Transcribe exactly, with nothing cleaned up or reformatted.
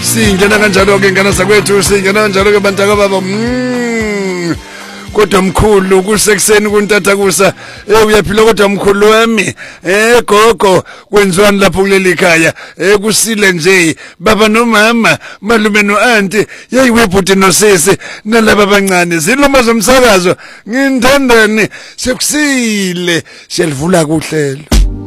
Singena kanjalo ke ngana sakwethu singena kanjalo ke bantaka baba mm. Kodwa mkhulu kusekuseni kuntatha kusa eh uyaphila kodwa mkhulu wami eh gogo kwenziwani lapho kuleli khaya eh kusile nje baba nomama malume no auntie yayiwe bhuti nosisi nalaba abancane ziloma zomsakazo nginthandani sekusile siyalivula kuhlelo.